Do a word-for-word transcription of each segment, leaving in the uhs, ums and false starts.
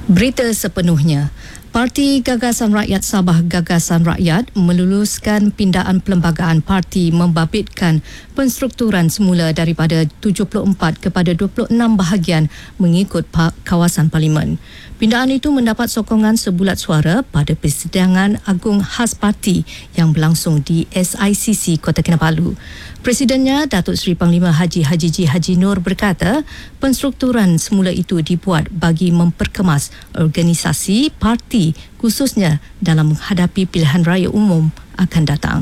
Berita sepenuhnya. Parti Gagasan Rakyat Sabah Gagasan Rakyat meluluskan pindaan perlembagaan parti membabitkan penstrukturan semula daripada tujuh puluh empat kepada dua puluh enam bahagian mengikut kawasan parlimen. Pindaan itu mendapat sokongan sebulat suara pada persidangan agung khas parti yang berlangsung di S I C C Kota Kinabalu. Presidennya, Datuk Seri Panglima Haji Haji G. Haji Nur berkata, penstrukturan semula itu dibuat bagi memperkemas organisasi parti khususnya dalam menghadapi pilihan raya umum akan datang.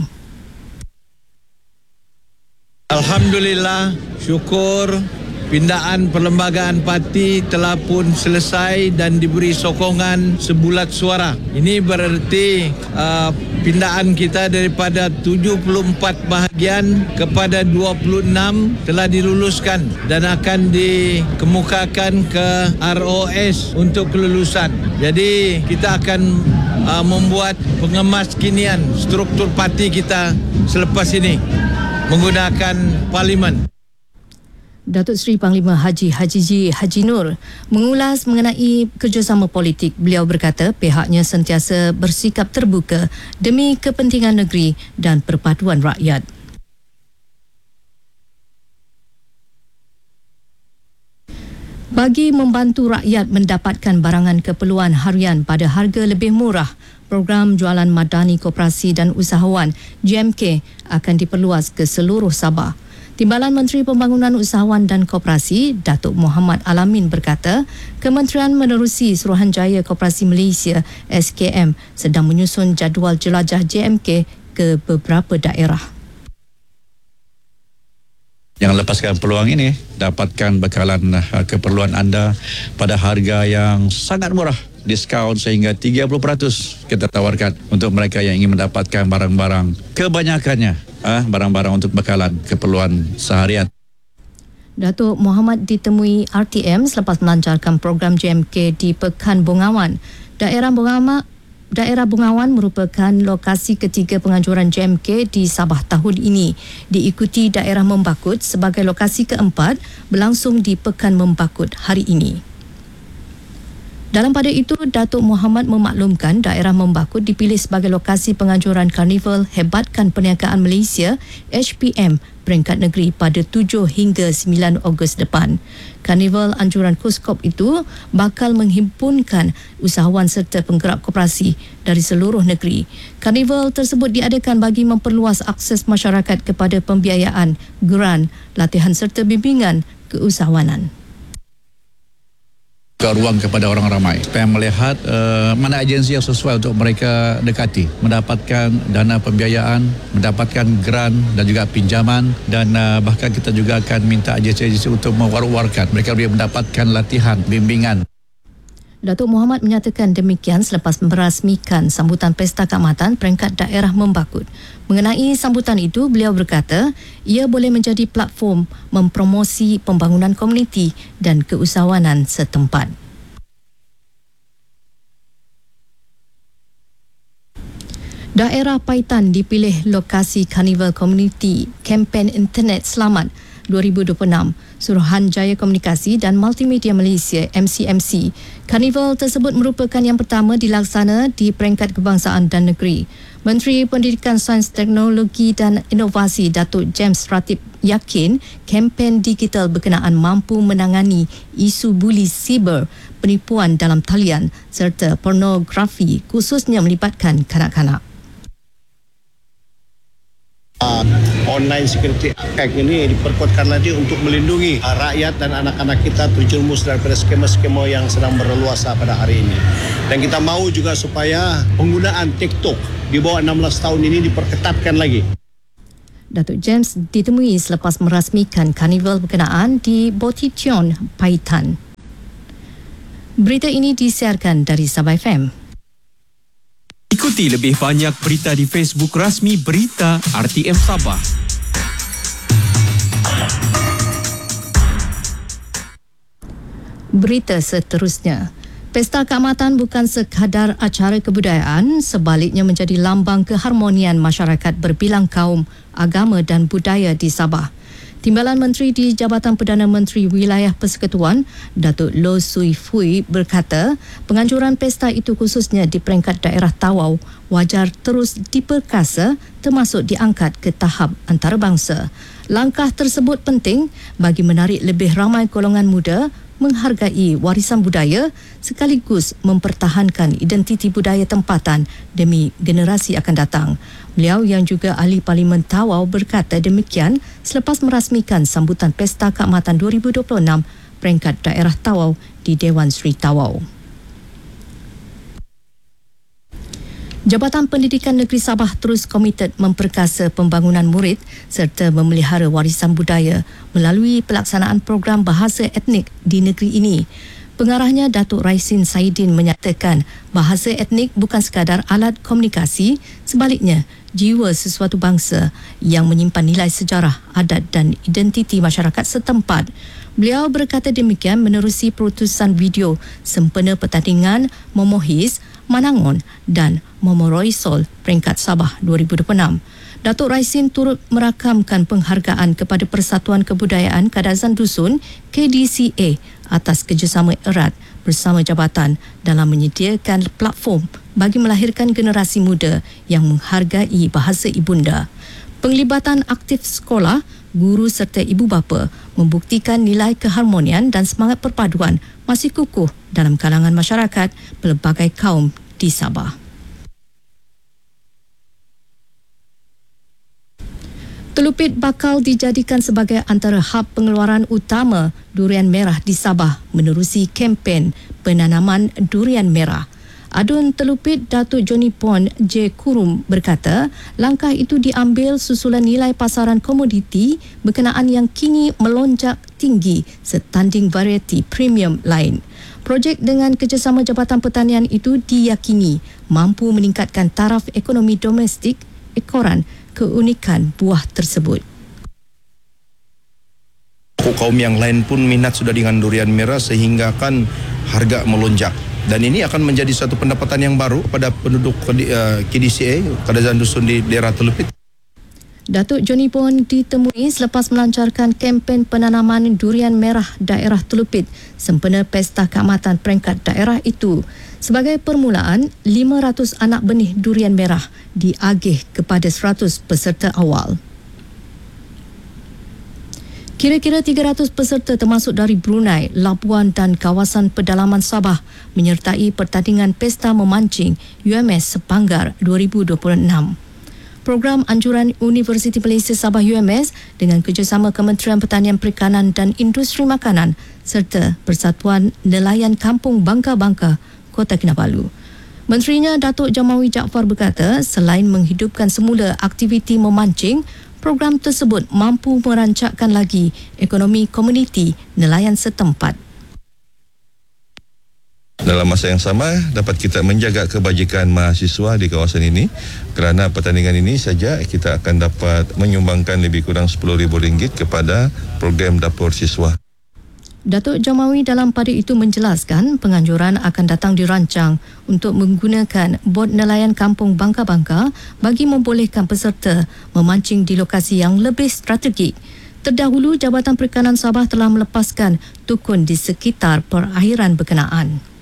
Alhamdulillah, syukur pindaan perlembagaan parti telah pun selesai dan diberi sokongan sebulat suara. Ini berarti uh, pindaan kita daripada tujuh puluh empat bahagian kepada dua puluh enam telah diluluskan dan akan dikemukakan ke R O S untuk kelulusan. Jadi kita akan uh, membuat pengemas kinian struktur parti kita selepas ini menggunakan parlimen. Datuk Seri Panglima Haji Haji G. Haji Nur mengulas mengenai kerjasama politik. Beliau berkata pihaknya sentiasa bersikap terbuka demi kepentingan negeri dan perpaduan rakyat. Bagi membantu rakyat mendapatkan barangan keperluan harian pada harga lebih murah, program jualan madani koperasi dan usahawan J M K akan diperluas ke seluruh Sabah. Timbalan Menteri Pembangunan Usahawan dan Koperasi, Datuk Mohammad Alamin berkata, Kementerian menerusi Suruhanjaya Koperasi Malaysia S K M sedang menyusun jadual jelajah J M K ke beberapa daerah. Yang lepaskan peluang ini, dapatkan bekalan keperluan anda pada harga yang sangat murah. Diskaun sehingga tiga puluh peratus kita tawarkan untuk mereka yang ingin mendapatkan barang-barang kebanyakannya, ah, barang-barang untuk bekalan keperluan seharian. Datuk Mohammad ditemui R T M selepas melancarkan program J M K di Pekan Bungawan. Daerah Bungawan, daerah Bungawan merupakan lokasi ketiga penganjuran J M K di Sabah tahun ini. Diikuti daerah Membakut sebagai lokasi keempat berlangsung di Pekan Membakut hari ini. Dalam pada itu, Datuk Mohammad memaklumkan daerah Membakut dipilih sebagai lokasi penganjuran Karnival Hebatkan Perniagaan Malaysia H P M peringkat negeri pada tujuh hingga sembilan Ogos depan. Karnival anjuran Kuskop itu bakal menghimpunkan usahawan serta penggerak koperasi dari seluruh negeri. Karnival tersebut diadakan bagi memperluas akses masyarakat kepada pembiayaan, geran, latihan serta bimbingan keusahawanan. Ruang kepada orang ramai supaya melihat uh, mana agensi yang sesuai untuk mereka dekati, mendapatkan dana pembiayaan, mendapatkan geran dan juga pinjaman, dan uh, bahkan kita juga akan minta agensi-agensi untuk mewar-warkan mereka boleh mendapatkan latihan, bimbingan. Datuk Mohammad menyatakan demikian selepas merasmikan sambutan Pesta Keamatan peringkat daerah Membakut. Mengenai sambutan itu, beliau berkata ia boleh menjadi platform mempromosi pembangunan komuniti dan keusahawanan setempat. Daerah Paitan dipilih lokasi Karnival Community Kempen Internet Selamat dua ribu dua puluh enam. Suruhanjaya Komunikasi dan Multimedia Malaysia M C M C. Karnival tersebut merupakan yang pertama dilaksana di peringkat kebangsaan dan negeri. Menteri Pendidikan Sains Teknologi dan Inovasi Datuk James Ratib yakin kempen digital berkenaan mampu menangani isu buli siber, penipuan dalam talian serta pornografi khususnya melibatkan kanak-kanak. Uh, Online Security Act ini diperkuatkan lagi untuk melindungi uh, rakyat dan anak-anak kita terjerumus daripada skema-skema yang sedang berleluasa pada hari ini. Dan kita mahu juga supaya penggunaan TikTok di bawah enam belas tahun ini diperketatkan lagi. Datuk James ditemui selepas merasmikan karnival berkenaan di Botition, Paitan. Berita ini disiarkan dari Sabah F M. Ikuti lebih banyak berita di Facebook rasmi Berita R T M Sabah. Berita seterusnya. Pesta Keamatan bukan sekadar acara kebudayaan, sebaliknya menjadi lambang keharmonian masyarakat berbilang kaum, agama dan budaya di Sabah. Timbalan Menteri di Jabatan Perdana Menteri Wilayah Persekutuan, Datuk Loh Sui Fui berkata, penganjuran pesta itu khususnya di peringkat daerah Tawau wajar terus diperkasa termasuk diangkat ke tahap antarabangsa. Langkah tersebut penting bagi menarik lebih ramai golongan muda menghargai warisan budaya sekaligus mempertahankan identiti budaya tempatan demi generasi akan datang. Beliau yang juga ahli Parlimen Tawau berkata demikian selepas merasmikan sambutan Pesta Keamatan dua ribu dua puluh enam peringkat daerah Tawau di Dewan Sri Tawau. Jabatan Pendidikan Negeri Sabah terus komited memperkasa pembangunan murid serta memelihara warisan budaya melalui pelaksanaan program bahasa etnik di negeri ini. Pengarahnya Datuk Raisin Saidin menyatakan bahasa etnik bukan sekadar alat komunikasi, sebaliknya jiwa sesuatu bangsa yang menyimpan nilai sejarah, adat dan identiti masyarakat setempat. Beliau berkata demikian menerusi perutusan video sempena pertandingan Momohis, Manangon dan Momoroisol peringkat Sabah dua ribu dua puluh enam. Datuk Raisin turut merakamkan penghargaan kepada Persatuan Kebudayaan Kadazan Dusun K D C A atas kerjasama erat bersama jabatan dalam menyediakan platform bagi melahirkan generasi muda yang menghargai bahasa ibunda. Penglibatan aktif sekolah, guru serta ibu bapa membuktikan nilai keharmonian dan semangat perpaduan masih kukuh dalam kalangan masyarakat pelbagai kaum di Sabah. Telupit bakal dijadikan sebagai antara hub pengeluaran utama durian merah di Sabah menerusi kempen penanaman durian merah. Adun Telupit Datuk Johnny Pon J. Kurum berkata, langkah itu diambil susulan nilai pasaran komoditi berkenaan yang kini melonjak tinggi setanding varieti premium lain. Projek dengan kerjasama Jabatan Pertanian itu diyakini mampu meningkatkan taraf ekonomi domestik ekoran keunikan buah tersebut. Kaum yang lain pun minat sudah dengan durian merah sehingga kan harga melonjak. Dan ini akan menjadi satu pendapatan yang baru pada penduduk K D C A, Kadazan Dusun di daerah Telupit. Datuk Johnny Pon ditemui selepas melancarkan kempen penanaman durian merah daerah Telupit sempena Pesta Keamatan peringkat daerah itu. Sebagai permulaan, lima ratus anak benih durian merah diagih kepada seratus peserta awal. Kira-kira tiga ratus peserta termasuk dari Brunei, Labuan dan kawasan pedalaman Sabah menyertai pertandingan Pesta Memancing U M S Sepanggar dua ribu dua puluh enam. Program anjuran Universiti Malaysia Sabah U M S dengan kerjasama Kementerian Pertanian Perikanan dan Industri Makanan serta Persatuan Nelayan Kampung Bangka-Bangka, Kota Kinabalu. Menterinya Datuk Jamawi Jaafar berkata, selain menghidupkan semula aktiviti memancing, program tersebut mampu merancakkan lagi ekonomi komuniti nelayan setempat. Dalam masa yang sama, dapat kita menjaga kebajikan mahasiswa di kawasan ini kerana pertandingan ini saja kita akan dapat menyumbangkan lebih kurang sepuluh ribu ringgit kepada program dapur siswa. Datuk Jamawi dalam pada itu menjelaskan penganjuran akan datang dirancang untuk menggunakan bot nelayan kampung Bangka-Bangka bagi membolehkan peserta memancing di lokasi yang lebih strategik. Terdahulu, Jabatan Perikanan Sabah telah melepaskan tukun di sekitar perairan berkenaan.